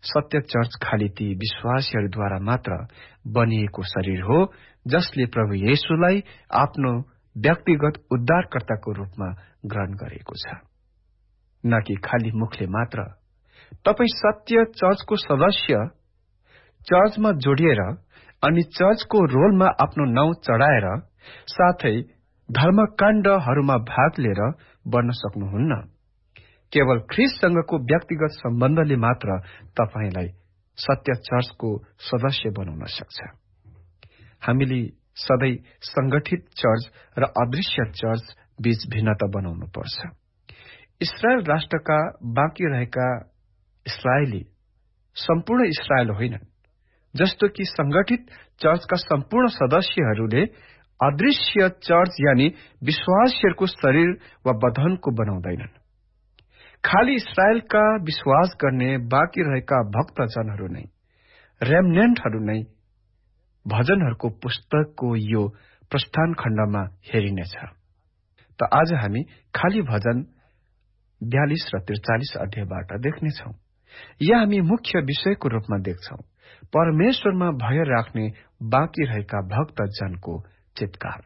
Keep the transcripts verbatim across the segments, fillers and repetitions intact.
सत्य चर्च खाली ती विश्वासीहरूद्वारा मात्र बनिएको शरीर हो जसले प्रभु येशूलाई आफ्नो व्यक्तिगत उद्धारकर्ताको रूपमा ग्रहण गरेको छ, न कि खाली मुखले मात्र। तपाई सत्य चर्चको सदस्य, चर्चमा जोडिएर अनि चर्चको रोलमा आफ्नो नाउँ चढाएर साथै धर्मकाण्डहरूमा भाग लिएर बन्न सक्नुहुन्न। केवल ख्रीष्टसँगको व्यक्तिगत सम्बन्धले मात्र तपाईलाई सत्य चर्चको सदस्य बनाउन सक्छ। हामीले सधैँ संगठित चर्च र अदृश्य चर्च बीच भिन्नता बनाउनु पर्छ। इस्रायल राष्ट्रका बाँकी रहेका इस्राएली सम्पूर्ण इस्रायल होइनन्, जस्तो कि संगठित चर्चका सम्पूर्ण सदस्यहरूले अदृश्य चर्च यानी विश्वासीहरूको शरीर वा बधनको बनाउँदैनन्। खाली इस्राएलका विश्वास गर्ने बाँकी रहेका भक्तजनहरू नै, रेमनेन्टहरू नै भजनहरूको पुस्तकको यो प्रस्थान खण्डमा हेरिनेछ। त आज हामी खाली भजन बयालीस र त्रिचालिस अध्यायबाट देख्नेछौ। यहाँ हामी मुख्य विषयको रूपमा देख्छौ परमेश्वरमा भय राख्ने बाँकी रहेका भक्तजनको चित्कार।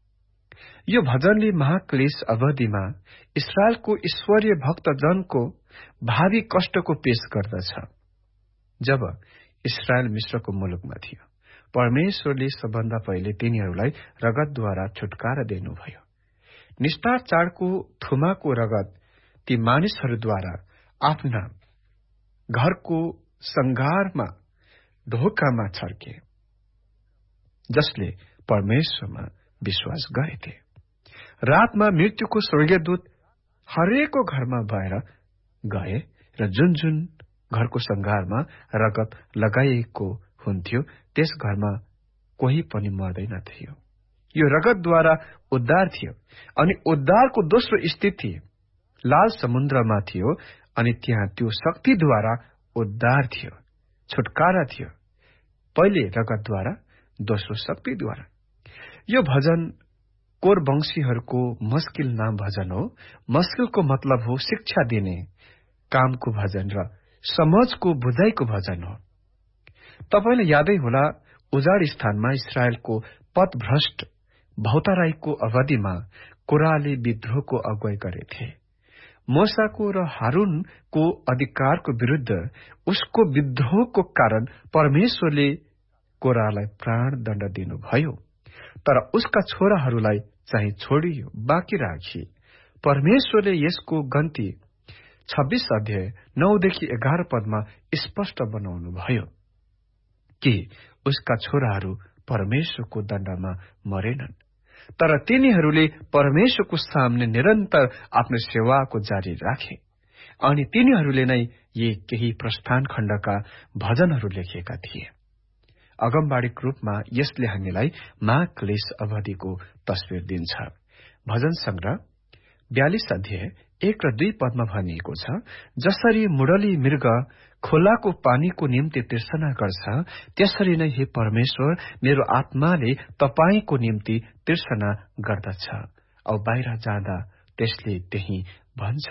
यो भजनले महाक्लेश अवधिमा इस्राएलको ईश्वरीय भक्तजनको भावी कष्टको पेश गर्दछ। जब इस्राएल मिश्रको मुलुकमा थियो, परमेश्वरले सबभन्दा पहिले तिनीहरूलाई रगतद्वारा छुटकारा दिनुभयो। निस्तार चाडको थुमाको रगत ती मानिसहरूद्वारा आफ्ना घरको संघारमा ढोकामा छर्के, जसले परमेश्वरमा विश्वास गरेथे। रातमा मृत्युको स्वर्गदूत हरेकको घरमा भएर गए र जुन जुन घरको संघारमा रगत लगाइएको हुन्थ्यो त्यस घरमा कोही पनि मर्दैन थियो। यो रगतद्वारा उद्धार थियो अनि उद्धारको दोस्रो स्थिति लाल समुद्रमा थियो अनि त्यहाँ त्यो शक्तिद्वारा उद्धार थियो, छुटकारा थियो। पहिले रगतद्वारा, दोस्रो शक्तिद्वारा। यो भजन कोर वंशीहरूको मुस्किल नाम भजन हो। मुस्किलको मतलब हो शिक्षा दिने कामको भजन र समझको बुझाइको भजन हो। तपाईलाई यादै होला, उजाड स्थानमा इस्राएलको पथभ्रष्ट भौताराईको अवधिमा कोराले विद्रोहको अगुवाई गरेथे। मूसाको र हारूनको अधिकारको विरुद्ध उसको विद्रोहको कारण परमेश्वरले कोरालाई प्राण दण्ड दिनुभयो, तर उसका छोराहरूलाई चाहिँ छोडियो, बाँकी राखी। परमेश्वरले यसको गन्ती छब्बीस अध्याय नौदेखि एघार पदमा स्पष्ट बनाउनु भयो कि उसका छोराहरू परमेश्वरको दण्डमा मरेनन्, तर तिनीहरूले परमेश्वरको सामने निरन्तर आफ्नो सेवाको जारी राखे। अनि तिनीहरूले नै यी केही प्रस्थान खण्डका भजनहरू लेखेका थिए। अगमबाडीक रूपमा यसले हामीलाई महाक्लेश अवधिको तस्विर दिन्छ। भजन संग्रह बयालीस अध्याय एक र दुई पदमा भनिएको छ, जसरी मुरली मृग खोलाको पानीको निम्ति तृष्णा गर्छ, त्यसरी नै हे परमेश्वर, मेरो आत्माले तपाईको निम्ति तृष्णा गर्दछ। औ बाहिर जाँदा त्यसले त्यही भन्छ,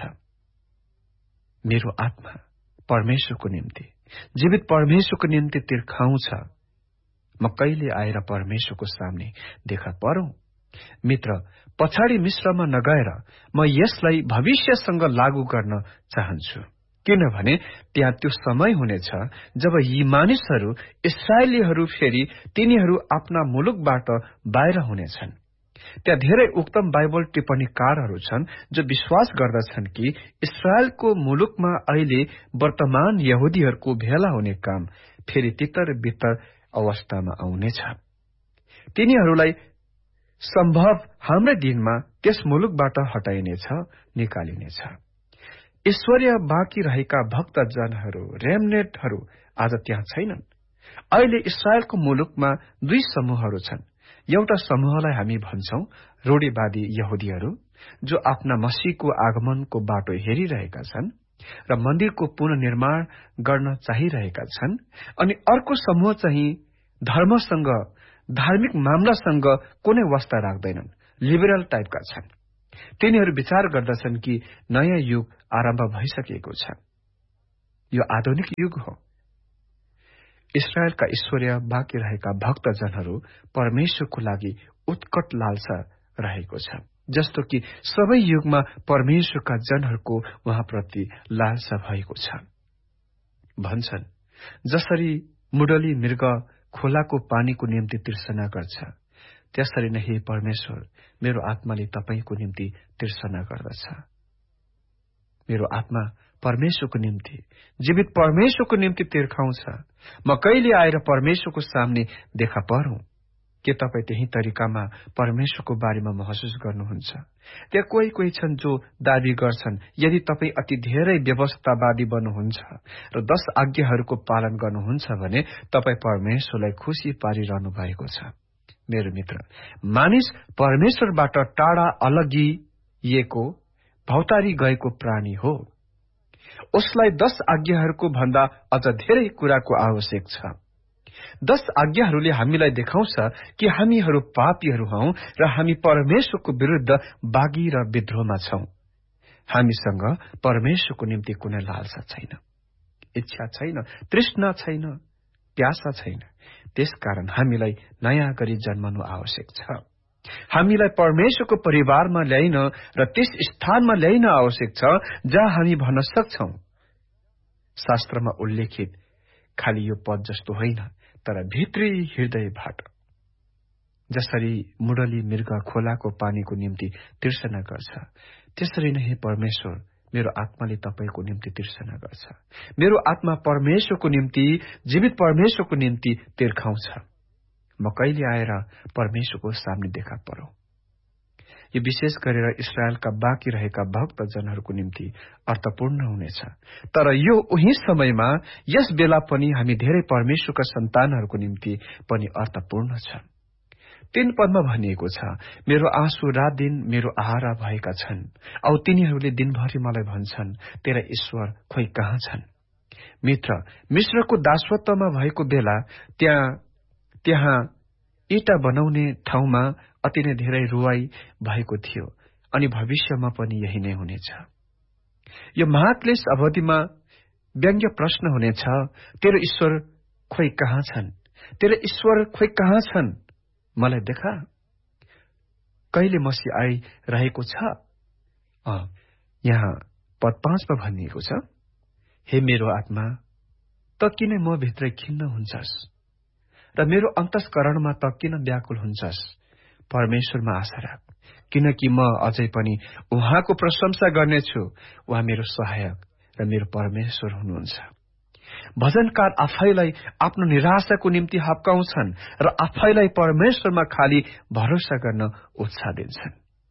मेरो आत्मा परमेश्वरको निम्ति, जीवित परमेश्वरको निम्ति तिर्खाउँछ। म कहिले आएर परमेश्वरको सामने देखा परौं। मित्र, पछाडि मिश्रमा नगएर म यसलाई भविष्यसँग लागू गर्न चाहन्छु, किनभने त्यहाँ त्यो समय हुनेछ जब यी मानिसहरू इस्राएलीहरू फेरि तिनीहरू आफ्ना मुलुकबाट बाहिर हुनेछन्। त्यहाँ धेरै उत्तम बाइबल टिप्पणीकारहरू छन् जो विश्वास गर्दछन् कि इस्राएलको मुलुकमा अहिले वर्तमान यहुदीहरूको भेला हुने काम फेरि तितर बितर अवस्थामा आउनेछ। तिनीहरूलाई सम्भव हाम्रै दिनमा त्यस मुलुकबाट हटाइनेछ, निकालिनेछ। ईश्वरीय बाँकी रहेका भक्तजनहरू, रेमनेटहरू आज त्यहाँ छैनन्। अहिले इस्राएलको मुलुकमा दुई समूहहरू छन्। एउटा समूहलाई हामी भन्छौं रूढिवादी यहुदीहरू, जो आफ्ना मसीहको आगमनको बाटो हेरिरहेका छन् र मन्दिरको पुनर्निर्माण गर्न चाहिरहेका छन्। अनि अर्को समूह चाहिँ धर्मसँग, धार्मिक मामलासँग कुनै वास्ता राख्दैनन्, लिबरल टाइपका छन्। तिनीहरू विचार गर्दछन् कि नयाँ युग आरम्भ भइसकेको छ, यो आधुनिक युग हो इस्राएलका ईश्वरीय बाँकी रहेका भक्तजनहरू परमेश्वरको लागि उत्कट लालसा रहेको छ, जस्तो कि सबै युगमा परमेश्वरका जनहरूको उहाँप्रति लालसा भएको छ। भन्छन्, जसरी मुडली मृग खोलाको पानीको निम्ति तृष्णा गर्छ, त्यसरी नै हे परमेश्वर, मेरो आत्माले तपाईको निम्ति तृष्णा गर्दछ। मेरो आत्मा परमेश्वरको निम्ति, जीवित परमेश्वरको निम्ति तिर्खाउँछ। म कहिले आएर परमेश्वरको सामने देखा परौं? के तपाईँ त्यही तरिकामा परमेश्वरको बारेमा महसुस गर्नुहुन्छ? त्यहाँ कोही कोही छन् जो दावी गर्छन्, यदि तपाईँ अति धेरै व्यवस्थावादी बन्नुहुन्छ र दश आज्ञाहरूको पालन गर्नुहुन्छ भने तपाईँ परमेश्वरलाई खुशी पारिरहनु भएको छ। मेरो मित्र, मानिस परमेश्वरबाट टाढा अलगिएको भौतारी गएको प्राणी हो। उसलाई दश आज्ञाहरूको भन्दा अझ धेरै कुराको आवश्यक छ। दश आज्ञाहरूले हामीलाई देखाउँछ कि हामीहरू पापीहरू हौं र हामी परमेश्वरको विरुद्ध बागी र विद्रोहमा छौं। हामीसँग परमेश्वरको निम्ति कुनै लालसा छैन, इच्छा छैन, तृष्णा छैन, प्यासा छैन। त्यसकारण हामीलाई नयाँ गरी जन्मनु आवश्यक छ। हामीलाई परमेश्वरको परिवारमा ल्याइन र त्यस स्थानमा ल्याइन आवश्यक छ जहाँ हामी भन्न सक्छौं, शास्त्रमा उल्लेखित खाली यो पद जस्तो होइन, तर भित्री हृदयबाट। जसरी मुडली मृग खोलाको पानीको निम्ति तृष्णा गर्छ, त्यसरी नै परमेश्वर, मेरो आत्माले तपाईको निम्ति तृष्णा गर्छ। मेरो आत्मा परमेश्वरको निम्ति, जीवित परमेश्वरको निम्ति तिर्खाउँछ। म कहिले आएर परमेश्वरको सामने देखा परौं? यो विशेष गरेर इस्राएलका बाँकी रहेका भक्तजनहरूको निम्ति अर्थपूर्ण हुनेछ। तर यो उही समयमा, यस बेला पनि हामी धेरै परमेश्वरका सन्तानहरूको निम्ति पनि अर्थपूर्ण छ। तीन पदमा भनिएको छ, मेरो आँसु रात दिन मेरो आहारा भएका छन्, औ तिनीहरूले दिनभरि मलाई भन्छन्, तेरा ईश्वर खोइ कहाँ छन्? मित्र, मिश्रको दासत्वमा भएको बेला त्यहाँ त्यहाँ इँटा बनाउने ठाउँमा अति नै धेरै रुवाई भएको थियो, अनि भविष्यमा पनि यही नै हुनेछ। यो महाक्लेश अवधिमा व्यङ्ग्य प्रश्न हुनेछ, तेरो ईश्वर खोइ कहाँ छन्? तेरो ईश्वर खोइ कहाँ छन्? मलाई देखा। कहिले मसी आइरहेको छ? यहाँ पद पाँचमा भनिएको छ, हे मेरो आत्मा, त किन म भित्रै खिन्न हुन्छस् र मेरो अन्तस्करणमा त किन व्याकुल हुन्छस्? परमेश्वरमा आशा राख, किनकि म अझै पनि उहाँको प्रशंसा गर्नेछु। उहाँ मेरो सहायक र मेरो परमेश्वर हुनुहुन्छ। भजनकार आफैलाई आफ्नो निराशाको निम्ति हप्काउँछन् र आफैलाई परमेश्वरमा खाली भरोसा गर्न उत्साह दिन्छन्।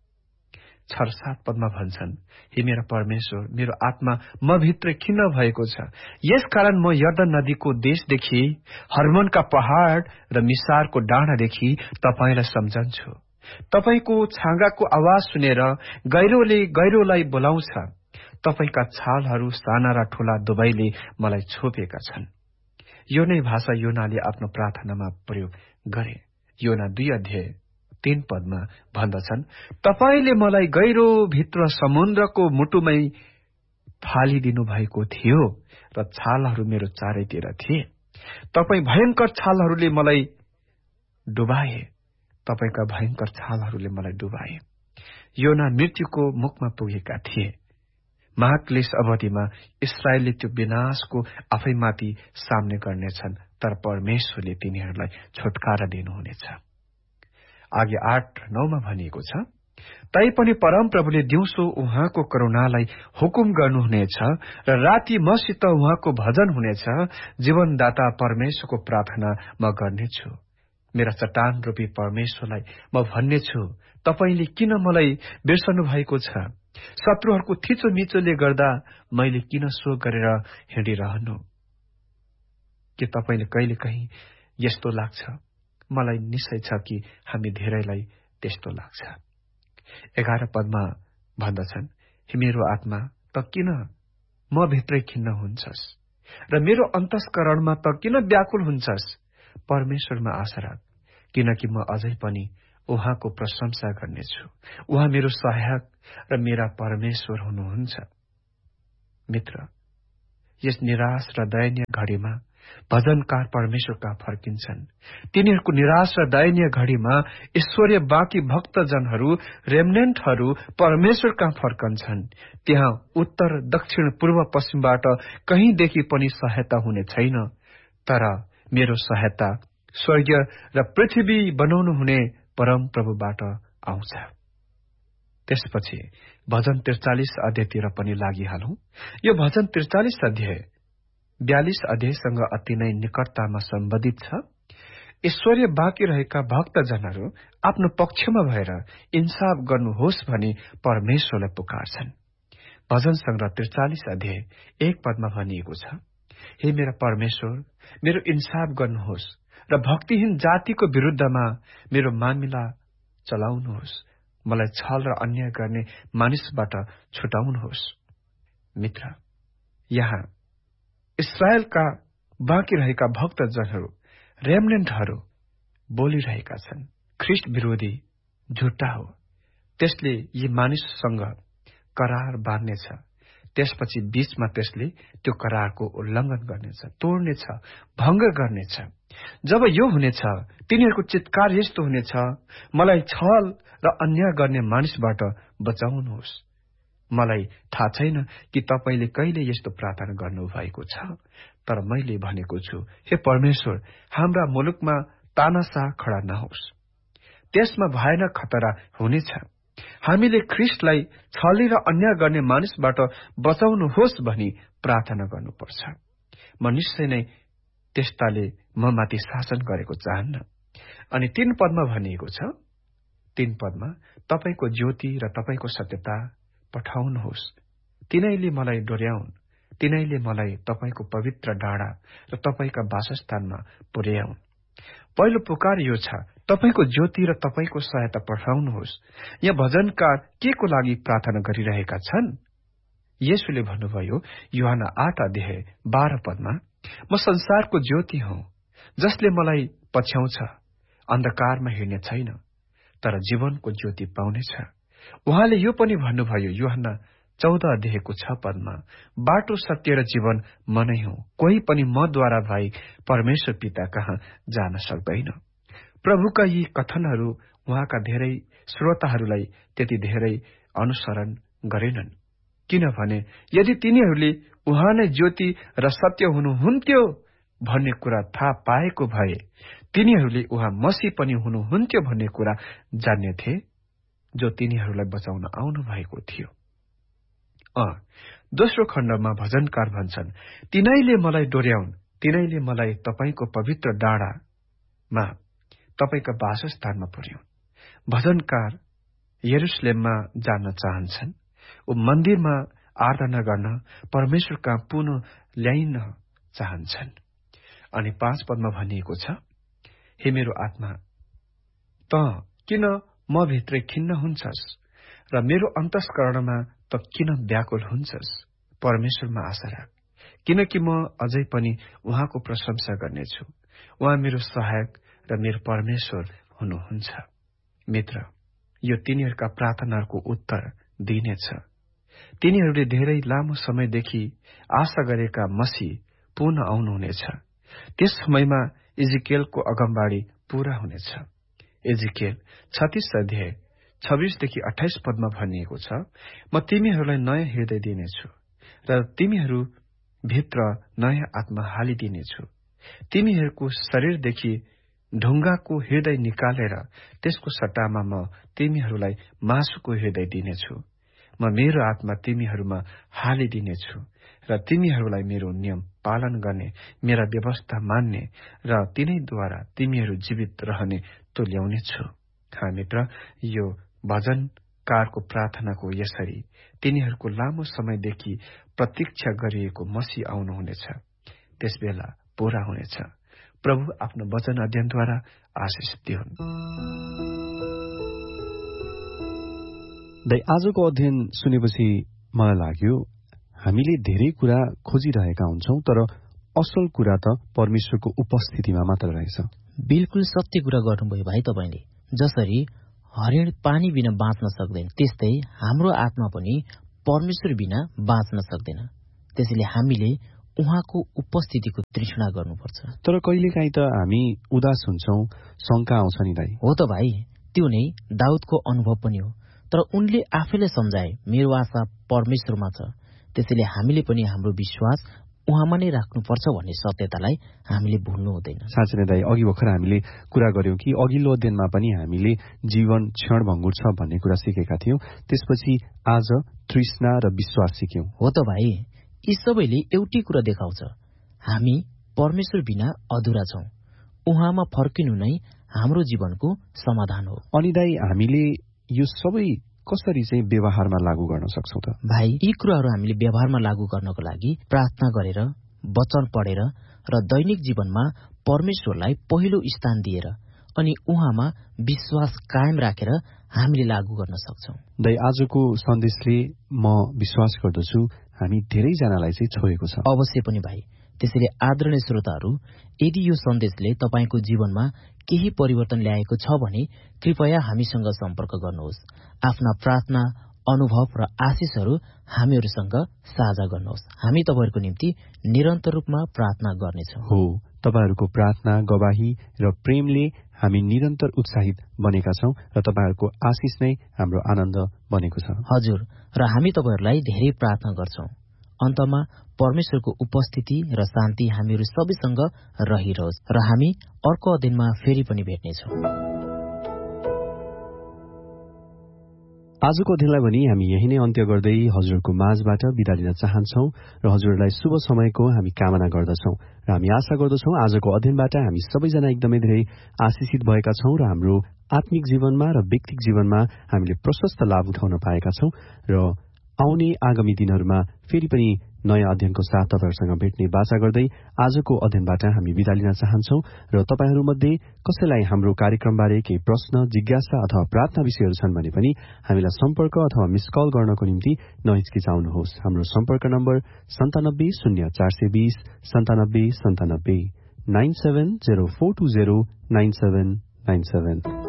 छ र सात पदमा भन्छन्, हे मेरा परमेश्वर, मेरो आत्मा म भित्र खिन्न भएको छ। यसकारण म यर्दन नदीको देशदेखि, हर्मोनका पहाड़ र मिसारको डाँडादेखि तपाईलाई सम्झन्छु। तपाईको छाँगाको आवाज सुनेर गैरोले गैरोलाई बोलाउँछ। तपाईका छालहरू साना र ठूला दुवैले मलाई छोपेका छन्। यो नै भाषा योनाले आफ्नो प्रार्थनामा प्रयोग गरे। योना दुई अध्याय तीन पदमा भन्दछन्, तपाईले मलाई गहिरो भित्र समुद्रको मुटुमै फालिदिनु भएको थियो र छालहरू मेरो चारैतिर थिए। तपाई भयंकर छालहरूले मलाई डुबाए। तपाईका भयंकर छालहरूले मलाई डुबाए। योना मृत्युको मुखमा पुगेका थिए। महाक्लेश अवधिमा इस्राएलले त्यो विनाशको आफैमाथि सामने गर्नेछन्, तर परमेश्वरले तिनीहरूलाई छुटकारा दिनुहुनेछ। आगे आठ नौमा भनिएको छ, तैपनि परमप्रभुले दिउँसो उहाँको करुणालाई हुकुम गर्नुहुनेछ र राति मसित उहाँको भजन हुनेछ। जीवनदाता परमेश्वरको प्रार्थना म गर्नेछु। मेरा चट्टान रूपी परमेश्वरलाई म भन्नेछु, तपाईले किन मलाई बिर्सनु भएको छ? शत्रुहरूको थिचोमिचोले गर्दा मैले किन सो गरेर हिँडिरहनु? के तपाईले कहिले कहीँ यस्तो लाग्छ? मलाई निश्चय छ कि हामी धेरैलाई त्यस्तो लाग्छ। एघार पदमा भन्दछन्, हे मेरो आत्मा, त किन म भित्रै खिन्न हुन्छस् र मेरो अन्तस्करणमा त किन व्याकुल हुन्छस्? परमेश्वरमा आशा राख, किनकि म अझै पनि उहाँको प्रशंसा गर्नेछु। उहाँ मेरो सहायक र मेरा परमेश्वर हुनुहुन्छ। मित्र, यस निराश र दयनीय घडीमा भजनकार परमेश्वर कहाँ फर्किन्छन्। तिनीहरूको निराश र दयनीय घड़ीमा ईश्वरीय बाँकी भक्तजनहरू, रेमनेन्टहरू परमेश्वर कहाँ फर्कन्छन्। त्यहाँ उत्तर, दक्षिण, पूर्व, पश्चिमबाट कहीँदेखि पनि सहायता हुने छैन, तर मेरो सहायता स्वर्गीय र पृथ्वी बनाउनु हुने परम प्रभुबाट आउँछ। त्यसपछि भजन त्रिचालिस अध्यायतिर पनि लागिहालौं। यो भजन त्रिचालिस अध्याय बयालिस अध्यायसँग अति नै निकटतामा सम्बन्धित छ। ईश्वरीय बाँकी रहेका भक्तजनहरू आफ्नो पक्षमा भएर इन्साफ गर्नुहोस् भनी परमेश्वरलाई पुकारछन्। भजन संग्रह त्रिचालिस अध्याय एक पदमा भनिएको छ, हे मेरा परमेश्वर, मेरो इन्साफ गर्नुहोस् र भक्तिहीन जातिको विरुद्धमा मेरो मामिला चलाउनुहोस्। मलाई छल र अन्याय गर्ने मानिसबाट छुटाउनुहोस्। मित्र, यहाँ इस्राएलका बाँकी रहेका भक्तजनहरू, रेमनेन्टहरू बोलिरहेका छन्, ख्रिस्ट विरोधी झुट्टा हो। त्यसले यी मानिससँग करार बाँध्नेछ। त्यसपछि बीचमा त्यसले त्यो करारको उल्लंघन गर्नेछ, तोड्नेछ, भंग गर्नेछ। जब यो हुनेछ, तिनीहरूको चित्कार यस्तो हुनेछ, मलाई छल र अन्याय गर्ने मानिसबाट बचाउनुहोस्। मलाई थाहा छैन कि तपाईले कहिले यस्तो प्रार्थना गर्नुभएको छ, तर मैले भनेको छु, हे परमेश्वर, हाम्रा मुलुकमा तानाशाह खड़ा नहोस्। त्यसमा भयानक खतरा हुनेछ। हामीले ख्रिस्टलाई छली र अन्याय गर्ने मानिसबाट बचाउनुहोस् भनी प्रार्थना गर्नुपर्छ। म निश्चय नै त्यस्ताले म माथि शासन गरेको चाहन्न। अनि तीन पदमा भनिएको छ, तीन पदमा तपाईको ज्योति र तपाईको सत्यता पठाउनुहोस्। तिनैले मलाई डोर्याउन्, तिनैले मलाई तपाईको पवित्र डाँडा र तपाईका वासस्थानमा पुर्याउन्। पहिलो पुकार यो छ, तपाईको ज्योति र तपाईको सहायता पठाउनुहोस्। यहाँ भजनकार के को लागि प्रार्थना गरिरहेका छन्? येशूले भन्नुभयो यूहन्ना आठ अध्याय बाह्र पदमा, म संसारको ज्योति हुँ, जसले मलाई पछ्याउँछ अन्धकारमा हिँड्ने छैन, तर जीवनको ज्योति पाउनेछ। उहाँले यो पनि भन्नुभयो यूहन्ना चौध अध्यायको छ पदमा, बाटो, सत्य र जीवन म नै हुँ, कोही पनि मद्वारा भई परमेश्वर पिता कहाँ जान सक्दैन। प्रभुका यी कथनहरू उहाँका धेरै श्रोताहरूलाई त्यति धेरै अनुसरण गरेनन्, किनभने यदि तिनीहरूले उहाँ नै ज्योति र सत्य हुनुहुन्थ्यो भन्ने कुरा थाहा पाएको भए तिनीहरूले उहाँ मसीह पनि हुनुहुन्थ्यो भन्ने कुरा जान्नेथे, जो तिनीहरूलाई बचाउन आउनु भएको थियो। अ दोस्रो खण्डमा भजनकार भन्छन्, तिनैले मलाई डोर्याउन्, तिनैले मलाई तपाईको पवित्र डाँडामा तपाईका वासस्थानमा पुर्याउन्। भजनकार यरुशलेममा जान चाहन्छन्। ऊ मन्दिरमा आराधना गर्न, परमेश्वर कहाँ पुनः ल्याइन चाहन्छन्। अनि पाँच पदमा भनिएको छ, हे मेरो आत्मा, त किन म भित्रै खिन्न हुन्छस् र मेरो अन्तस्करणमा त किन व्याकुल हुन्छस्? परमेश्वरमा आशा राख, किनकि म अझै पनि उहाँको प्रशंसा गर्नेछु। उहाँ मेरो सहायक र मेरो परमेश्वर हुनुहुन्छ। मित्र, यो तिनीहरूका प्रार्थनाहरूको उत्तर दिनेछ। तिनीहरूले धेरै लामो समयदेखि आशा गरेका मसीह पुनः आउनुहुनेछ। त्यस समयमा इजिकेलको अगमबाडी पूरा हुनेछ। इजिकेल छत्तीस अध्याय छब्बीसदेखि अठाइस पदमा भनिएको छ, म तिमीहरूलाई नयाँ हृदय दिनेछु र तिमीहरू भित्र नयाँ आत्मा हालिदिनेछु। तिमीहरूको शरीरदेखि ढुङ्गाको हृदय निकालेर त्यसको सट्टामा म तिमीहरूलाई मासुको हृदय दिनेछु। म मेरो आत्मा तिमीहरूमा हालिदिनेछु र तिमीहरूलाई मेरो नियम पालन गर्ने, मेरा व्यवस्था मान्ने र तिनैद्वारा तिमीहरू जीवित रहने तुल्याउनेछु। हाँ मित्र, यो भजनकारको प्रार्थनाको यसरी तिनीहरूको लामो समयदेखि प्रतीक्षा गरिएको मसीह आउनुहुनेछ, त्यसबेला पूरा हुनेछ। प्रभु आफ्नो वचन अध्ययनद्वारा आशिष दिउन्। आजको अध्ययन सुनेपछि मलाई लाग्यो हामीले धेरै कुरा खोजिरहेका हुन्छौं, तर असल कुरा त परमेश्वरको उपस्थितिमा मात्र रहेछ। बिल्कुल सत्य कुरा गर्नुभयो भाइ तपाईले। जसरी हरिण पानी बिना बाँच्न सक्दैन, त्यस्तै हाम्रो आत्मा पनि परमेश्वर बिना बाँच्न सक्दैन। त्यसैले हामीले उहाँको उपस्थितिको तृष्णा गर्नुपर्छ। तर कहिलेकाहीँ त हामी उदास हुन्छौं, शंका आउँछ नि दाइ। हो त भाइ, त्यो नै दाउदको अनुभव पनि हो। तर उनले आफैले सम्झाए, मेरो आशा परमेश्वरमा छ, त्यसैले हामीले पनि हाम्रो विश्वास उहाँमा नै राख्नुपर्छ भन्ने सत्यतालाई हामीले भुल्नु हुँदैन। साँच्चै नै दाइ, अघि भर्खर हामीले कुरा गर्यौं कि अघिल्लो अध्ययनमा पनि हामीले जीवन क्षणभङ्गुर छ भन्ने कुरा सिकेका थियौं। त्यसपछि आज तृष्णा र विश्वास सिक्यौं। हो त भाइ, यी सबैले एउटै कुरा देखाउँछ, हामी परमेश्वर बिना अधुरा छौं। उहाँमा फर्किनु नै हाम्रो जीवनको समाधान हो। अनि दाइ, हामीले यो सबै कसरी चाहिँ व्यवहारमा लागू गर्न सक्छौं त? भाइ, यी कुराहरू हामीले व्यवहारमा लागू गर्नको लागि प्रार्थना गरेर, वचन पढेर र दैनिक जीवनमा परमेश्वरलाई पहिलो स्थान दिएर अनि उहाँमा विश्वास कायम राखेर हामीले लागू गर्न सक्छौं। दाइ, आजको सन्देशले म विश्वास गर्दछु हामी धेरैजनालाई चाहिँ छोएको छ। अवश्य पनि भाइ। त्यसैले आदरणीय श्रोताहरू, यदि यो सन्देशले तपाईको जीवनमा केही परिवर्तन ल्याएको छ भने कृपया हामीसँग सम्पर्क गर्नुहोस्। आफ्ना प्रार्थना, अनुभव र आशिषहरू हामीहरूसँग साझा गर्नुहोस्। हामी तपाईहरूको निम्ति निरन्तर रूपमा प्रार्थना गर्नेछौँ। हो, तपाईहरूको प्रार्थना, गवाही र प्रेमले हामी निरन्तर उत्साहित बनेका छौं र तपाईहरूको आशिष नै हाम्रो आनन्द बनेको छ। हजुर, र हामी तपाईहरूलाई धेरै प्रार्थना गर्छौं। अन्तमा परमेश्वरको उपस्थिति र शान्ति हामीहरू सबैसँग रहिरहोस् र हामी अर्को अध्ययनमा फेरि पनि भेट्नेछौँ। आजको अध्ययनलाई पनि हामी यही नै अन्त्य गर्दै हजुरको माझबाट बिदा लिन चाहन्छौं र हजुरलाई शुभ समयको हामी कामना गर्दछौं र हामी आशा गर्दछौं आजको अध्ययनबाट हामी सबैजना एकदमै धेरै आशिषित भएका छौं र हाम्रो आत्मिक जीवनमा र व्यक्तिगत जीवनमा हामीले प्रशस्त लाभ उठाउन पाएका छौं र आउने आगामी दिनहरूमा फेरि पनि नयाँ अध्ययनको साथ तपाईहरूसँग भेट्ने बाचा गर्दै आजको अध्ययनबाट हामी बिदा लिन चाहन्छौं र तपाईहरूमध्ये कसैलाई हाम्रो कार्यक्रमबारे केही प्रश्न, जिज्ञासा अथवा प्रार्थना विषयहरू छन् भने पनि हामीलाई सम्पर्क अथवा मिस कल गर्नको निम्ति नहिचकिचाउनुहोस्। हाम्रो सम्पर्क नम्बर सन्तानब्बे शून्य चार सय बीस सन्तानब्बे सन्तानब्बे nine seven zero four two zero nine seven nine seven.